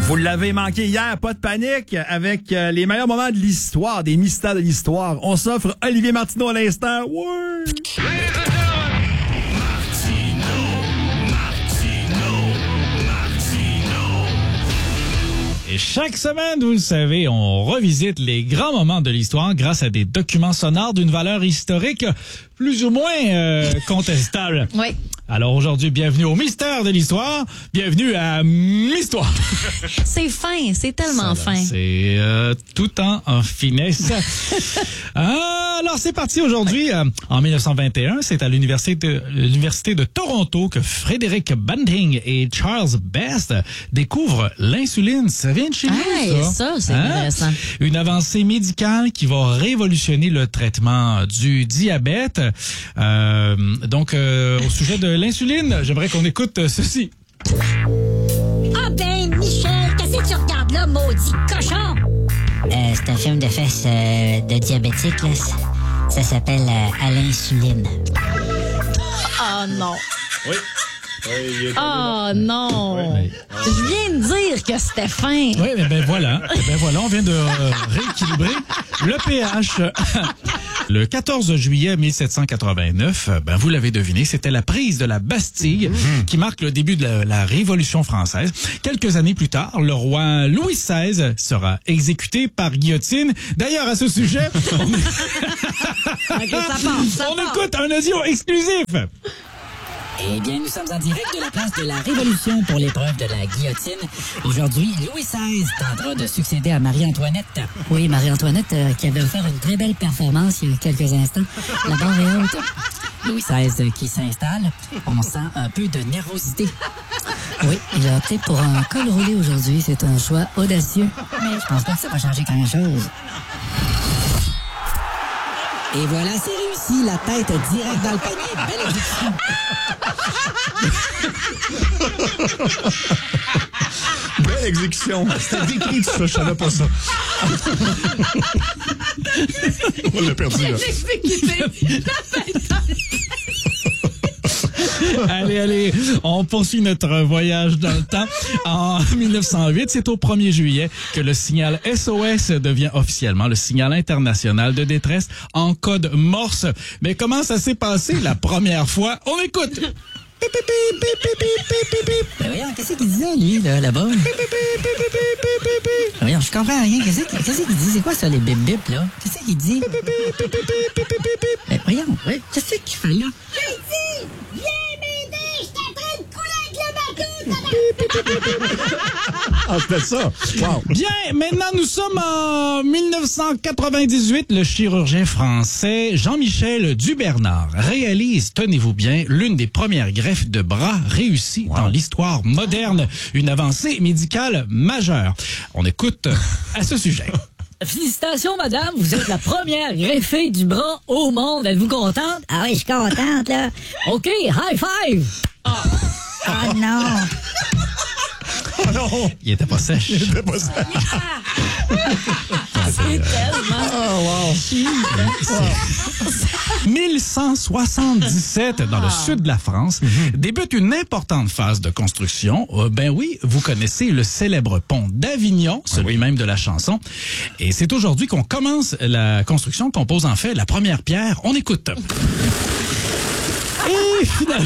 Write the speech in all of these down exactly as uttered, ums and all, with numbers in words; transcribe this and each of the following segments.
Vous l'avez manqué hier, pas de panique, avec euh, les meilleurs moments de l'histoire, des mystères de l'histoire. On s'offre Olivier Martineau à l'instant. Ouais! Et chaque semaine, vous le savez, on revisite les grands moments de l'histoire grâce à des documents sonores d'une valeur historique plus ou moins euh, contestable. Oui. Alors aujourd'hui, bienvenue au mystère de l'histoire. Bienvenue à M'Histoire. C'est fin, c'est tellement Ça, fin. C'est euh, tout en, en finesse. ah, alors c'est parti aujourd'hui. Euh, en dix-neuf cent vingt et un, c'est à l'université de, l'université de Toronto que Frédéric Banting et Charles Best découvrent l'insuline. Ça vient de chez Hey, nous, ça. ça, c'est Hein? intéressant. Une avancée médicale qui va révolutionner le traitement du diabète. Euh, donc, euh, au sujet de l'insuline, j'aimerais qu'on écoute ceci. Ah ben, Michel, qu'est-ce que tu regardes là, maudit cochon? Euh, c'est un film de fesses euh, de diabétique, là. Ça s'appelle euh, À l'insuline. Oh non. Oui. Oui, Oh non. Oui. Je viens de dire que c'était fin. Oui, mais ben voilà. Eh ben voilà, on vient de euh, rééquilibrer le pH. Le quatorze juillet mille sept cent quatre-vingt-neuf, ben vous l'avez deviné, c'était la prise de la Bastille mmh. qui marque le début de la, la Révolution française. Quelques années plus tard, le roi Louis seize sera exécuté par guillotine. D'ailleurs, à ce sujet, on, Okay, ça part, ça on part. écoute un audio exclusif. Eh bien, nous sommes en direct de la place de la Révolution pour l'épreuve de la guillotine. Aujourd'hui, Louis seize tentera de succéder à Marie-Antoinette. Oui, Marie-Antoinette euh, qui avait offert une très belle performance il y a quelques instants. La barre est haute. Louis seize euh, qui s'installe. On sent un peu de nervosité. Oui, il a opté pour un col roulé aujourd'hui. C'est un choix audacieux. Mais je pense pas que ça va changer grand-chose. Et voilà, c'est réussi. La tête direct dans le panier. Belle exécution. Belle exécution. C'était décrit tout ça, je savais pas ça. On l'a perdu, là. Allez, allez, on poursuit notre voyage dans le temps. En mille neuf cent huit, c'est au premier juillet que le signal S O S devient officiellement le signal international de détresse en code Morse. Mais comment ça s'est passé la première fois? On écoute! Ben voyons, qu'est-ce qu'il disait, lui, là, là-bas? Voyons, je comprends rien. Qu'est-ce qu'il qu'est-ce qu'il dit? C'est quoi ça, les bip-bip, là? Qu'est-ce qu'il dit? Ben voyons, oui. Qu'est-ce qu'il fait, là? J'ai dit, viens m'aider, je suis en train de couler avec le bateau. Ah, c'était ça. Wow. Bien, maintenant nous sommes en mille neuf cent quatre-vingt-dix-huit. Le chirurgien français Jean-Michel Dubernard réalise, tenez-vous bien, l'une des premières greffes de bras réussies wow. dans l'histoire moderne. Une avancée médicale majeure. On écoute à ce sujet. Félicitations, madame. Vous êtes la première greffée du bras au monde. Êtes-vous contente? Ah oui, je suis contente, là. OK, high five! Ah oh, non! Oh non! Il était pas sèche. Il était pas sèche. C'est tellement... Oh, wow. mille cent soixante-dix-sept, dans le sud de la France, mm-hmm. débute une importante phase de construction. Euh, ben oui, vous connaissez le célèbre pont d'Avignon, celui oui. même de la chanson. Et c'est aujourd'hui qu'on commence la construction, qu'on pose en fait la première pierre. On écoute. Et finalement...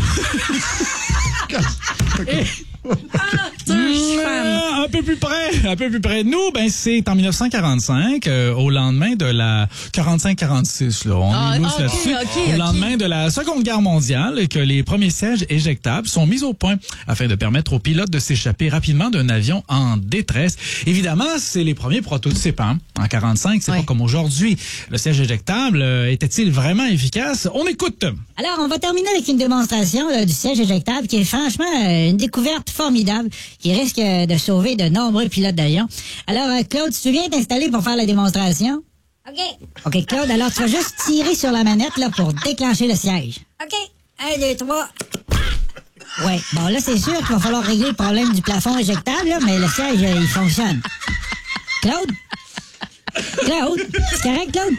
Et... Ah, euh, un peu plus près, un peu plus près de nous, ben c'est en mille neuf cent quarante-cinq, euh, au lendemain de la quarante-cinq quarante-six, là, on ah, est nous okay, là-dessus, okay, au okay. lendemain de la Seconde Guerre mondiale, que les premiers sièges éjectables sont mis au point afin de permettre aux pilotes de s'échapper rapidement d'un avion en détresse. Évidemment, c'est les premiers prototypes, hein. En quarante-cinq, c'est oui. pas comme aujourd'hui. Le siège éjectable euh, était-il vraiment efficace? On écoute. Alors, on va terminer avec une démonstration là, du siège éjectable qui est franchement euh, une découverte formidable qui risque de sauver de nombreux pilotes d'avion. Alors, euh, Claude, tu viens t'installer pour faire la démonstration? OK. OK, Claude, alors tu vas juste tirer sur la manette là pour déclencher le siège. OK. Un, deux, trois. Ouais, bon là, c'est sûr qu'il va falloir régler le problème du plafond éjectable, là, mais le siège, euh, il fonctionne. Claude? Claude? C'est correct, Claude?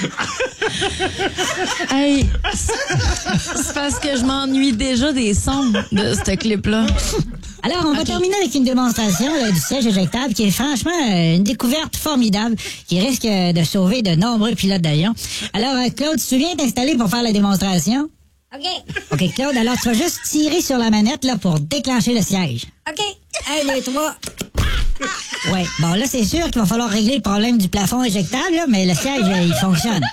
Hey, c'est parce que je m'ennuie déjà des sons de ce clip-là. Alors, on va terminer avec une démonstration là, du siège éjectable qui est franchement euh, une découverte formidable qui risque euh, de sauver de nombreux pilotes d'avion. Alors, euh, Claude, tu viens t'installer pour faire la démonstration? OK. OK, Claude, alors tu vas juste tirer sur la manette là pour déclencher le siège. OK. Un, deux, trois. Ouais, bon, là, c'est sûr qu'il va falloir régler le problème du plafond éjectable, là, mais le siège, euh, il fonctionne.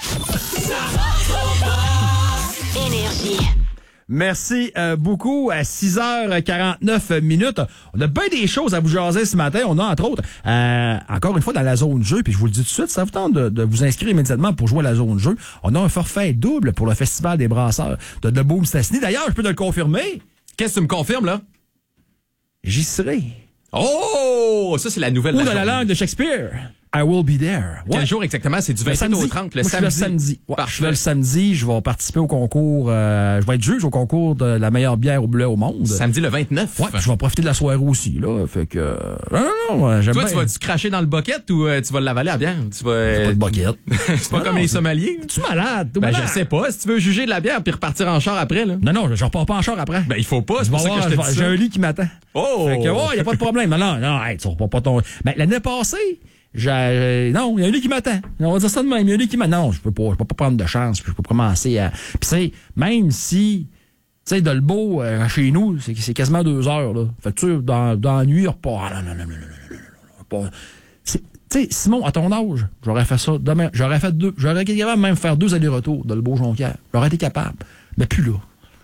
Énergie. Merci euh, beaucoup. À six heures quarante-neuf minutes, on a bien des choses à vous jaser ce matin. On a, entre autres, euh, encore une fois, dans la zone jeu, puis je vous le dis tout de suite, ça vous tente de, de vous inscrire immédiatement pour jouer à la zone jeu. On a un forfait double pour le Festival des brasseurs de Debout-Mistassini. D'ailleurs, je peux te le confirmer. Qu'est-ce que tu me confirmes, là? J'y serai. Oh! Ça, c'est la nouvelle. Ou de dans la journée. langue de Shakespeare. I will be there. Quel Ouais. jour exactement? C'est du Le vingt-sept au samedi. trente, le Moi, je suis samedi. le samedi. Ouais, je Parfait. suis là le samedi. Je vais participer au concours. Euh, je vais être juge au concours de la meilleure bière au bleu au monde. Samedi le vingt-neuf. Ouais, puis je vais profiter de la soirée aussi, là. Fait que. euh, Non, non, non, j'aime Toi, bien. tu vas-tu cracher dans le bucket ou euh, tu vas l'avaler à bière? Tu vas. Pas de bucket. C'est pas Non, comme non, les c'est- sommeliers. Tu malade, tu Ben, malade. je sais pas. Si tu veux juger de la bière puis repartir en char après, là. Non, non, je repars pas en char après. Ben, il faut pas. Je C'est vais pour ça que avoir- je te dis j'ai ça. un lit qui m'attend. Oh! Fait que, ouais, y a pas de problème. Non, non, non, hey, tu repars pas ton. Ben, l'année passée, j'ai, non, il y a un lit qui m'attend. On va dire ça de même. Il y a un lit qui m'attend. Non, je peux pas, je peux pas prendre de chance. Je peux commencer à. Puis, tu sais, même si, tu sais, de le beau, euh, chez nous, c'est, c'est quasiment deux heures, là. Fait que, tu sais, dans, dans la nuit, repart. Ah, non, non, non, non, non, non, non, non, pas. C'est- Tu sais, Simon, à ton âge, j'aurais fait ça demain. J'aurais fait deux. J'aurais été capable de même faire deux allers-retours de le beau Jonquière. J'aurais été capable. Mais plus là.